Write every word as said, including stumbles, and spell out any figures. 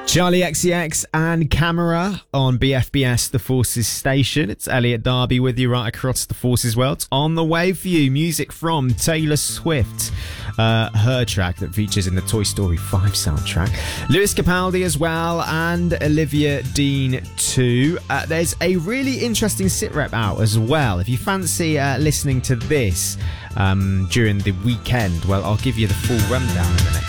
Charlie X C X and Camera on B F B S, the Forces station. It's Elliot Darby with you right across the Forces world. On the way for you, music from Taylor Swift, uh, her track that features in the Toy Story five soundtrack. Lewis Capaldi as well, and Olivia Dean too. Uh, there's a really interesting sit rep out as well. If you fancy uh, listening to this um, during the weekend, well, I'll give you the full rundown in the next